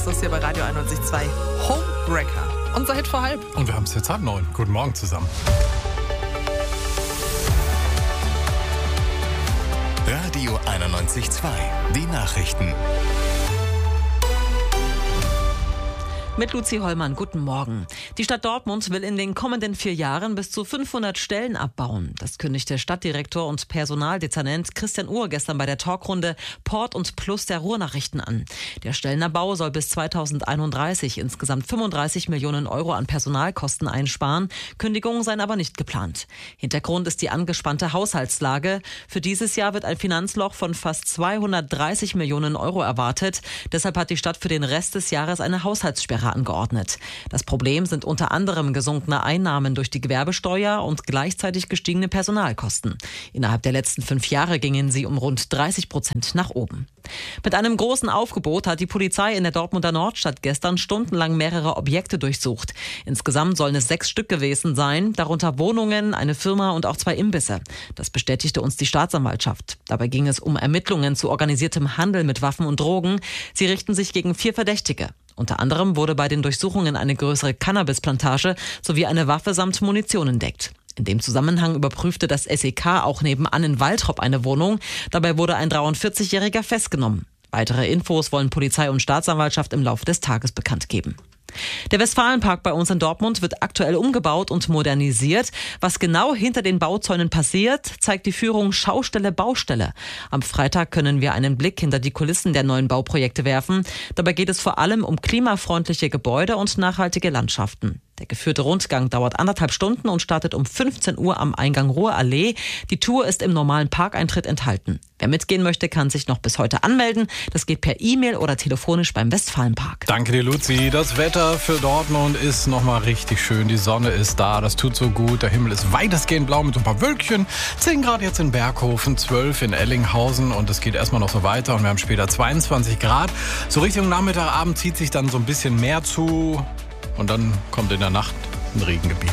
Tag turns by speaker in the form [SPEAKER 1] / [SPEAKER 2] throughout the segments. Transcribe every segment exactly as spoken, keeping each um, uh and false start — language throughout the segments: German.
[SPEAKER 1] ist das hier bei Radio einundneunzig Komma zwei. Homebreaker. Unser Hit vor halb.
[SPEAKER 2] Und wir haben es jetzt halb neun. Guten Morgen zusammen.
[SPEAKER 3] Radio einundneunzig Komma zwei. Die Nachrichten.
[SPEAKER 4] Mit Luzi Hollmann, guten Morgen. Die Stadt Dortmund will in den kommenden vier Jahren bis zu fünfhundert Stellen abbauen. Das kündigte Stadtdirektor und Personaldezernent Christian Uhr gestern bei der Talkrunde Port und Plus der Ruhrnachrichten an. Der Stellenabbau soll bis zweitausendeinunddreißig insgesamt fünfunddreißig Millionen Euro an Personalkosten einsparen. Kündigungen seien aber nicht geplant. Hintergrund ist die angespannte Haushaltslage. Für dieses Jahr wird ein Finanzloch von fast zweihundertdreißig Millionen Euro erwartet. Deshalb hat die Stadt für den Rest des Jahres eine Haushaltssperre angeordnet. Das Problem sind unter anderem gesunkene Einnahmen durch die Gewerbesteuer und gleichzeitig gestiegene Personalkosten. Innerhalb der letzten fünf Jahre gingen sie um rund dreißig Prozent nach oben. Mit einem großen Aufgebot hat die Polizei in der Dortmunder Nordstadt gestern stundenlang mehrere Objekte durchsucht. Insgesamt sollen es sechs Stück gewesen sein, darunter Wohnungen, eine Firma und auch zwei Imbisse. Das bestätigte uns die Staatsanwaltschaft. Dabei ging es um Ermittlungen zu organisiertem Handel mit Waffen und Drogen. Sie richten sich gegen vier Verdächtige. Unter anderem wurde bei den Durchsuchungen eine größere Cannabisplantage sowie eine Waffe samt Munition entdeckt. In dem Zusammenhang überprüfte das S E K auch nebenan in Waltrop eine Wohnung. Dabei wurde ein dreiundvierzigjähriger festgenommen. Weitere Infos wollen Polizei und Staatsanwaltschaft im Laufe des Tages bekannt geben. Der Westfalenpark bei uns in Dortmund wird aktuell umgebaut und modernisiert. Was genau hinter den Bauzäunen passiert, zeigt die Führung Schaustelle Baustelle. Am Freitag können wir einen Blick hinter die Kulissen der neuen Bauprojekte werfen. Dabei geht es vor allem um klimafreundliche Gebäude und nachhaltige Landschaften. Der geführte Rundgang dauert anderthalb Stunden und startet um fünfzehn Uhr am Eingang Ruhrallee. Die Tour ist im normalen Parkeintritt enthalten. Wer mitgehen möchte, kann sich noch bis heute anmelden. Das geht per E-Mail oder telefonisch beim Westfalenpark.
[SPEAKER 2] Danke dir, Luzi. Das Wetter für Dortmund ist nochmal richtig schön. Die Sonne ist da, das tut so gut. Der Himmel ist weitestgehend blau mit ein paar Wölkchen. zehn Grad jetzt in Berghofen, zwölf in Ellinghausen und es geht erstmal noch so weiter. Und wir haben später zweiundzwanzig Grad. So Richtung Nachmittagabend zieht sich dann so ein bisschen mehr zu. Und dann kommt in der Nacht ein Regengebiet.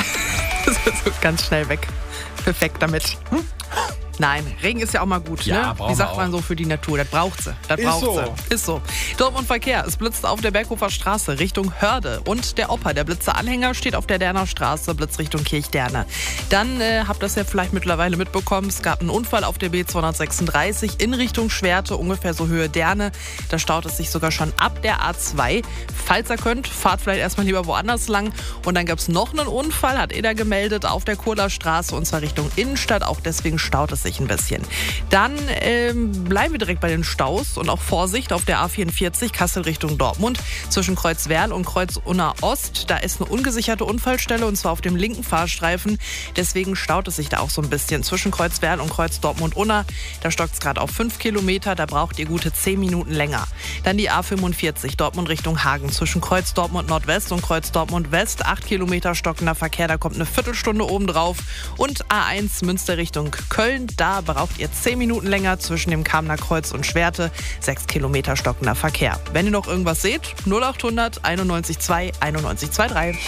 [SPEAKER 1] Das ist so ganz schnell weg. Perfekt damit. Hm? Nein, Regen ist ja auch mal gut,
[SPEAKER 2] ja,
[SPEAKER 1] ne? Wie sagt man so für die Natur? Das braucht sie. Das braucht
[SPEAKER 2] so.
[SPEAKER 1] sie. Ist so. Dortmund Verkehr. Es blitzt auf der Berghofer Straße Richtung Hörde. Und der Opa, der Blitzer-Anhänger, steht auf der Derner Straße, Blitz Richtung Kirchderne. Dann äh, habt ihr das ja vielleicht mittlerweile mitbekommen. Es gab einen Unfall auf der B zweihundertsechsunddreißig in Richtung Schwerte, ungefähr so Höhe Derne. Da staut es sich sogar schon ab der A zwei. Falls ihr könnt, fahrt vielleicht erstmal lieber woanders lang. Und dann gab es noch einen Unfall, hat Eder gemeldet, auf der Kurler Straße und zwar Richtung Innenstadt. Auch deswegen staut es sich ein bisschen. Dann ähm, bleiben wir direkt bei den Staus und auch Vorsicht auf der A vierundvierzig Kassel Richtung Dortmund zwischen Kreuzwerl und Kreuz-Unna Ost. Da ist eine ungesicherte Unfallstelle und zwar auf dem linken Fahrstreifen. Deswegen staut es sich da auch so ein bisschen zwischen Kreuzwerl und Kreuz Dortmund-Unna. Da stockt es gerade auf fünf Kilometer. Da braucht ihr gute zehn Minuten länger. Dann die A fünfundvierzig Dortmund Richtung Hagen zwischen Kreuz Dortmund Nordwest und Kreuz Dortmund West. acht Kilometer stockender Verkehr. Da kommt eine Viertelstunde oben drauf. Und A eins Münster Richtung Köln. Da braucht ihr zehn Minuten länger zwischen dem Kamener Kreuz und Schwerte. sechs Kilometer stockender Verkehr. Wenn ihr noch irgendwas seht, null achthundert einundneunzig zwei einundneunzig drei.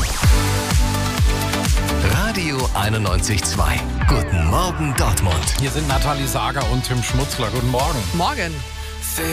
[SPEAKER 3] Radio einundneunzig Komma zwei. Guten Morgen Dortmund.
[SPEAKER 2] Hier sind Nathalie Sager und Tim Schmutzler. Guten Morgen.
[SPEAKER 1] Morgen.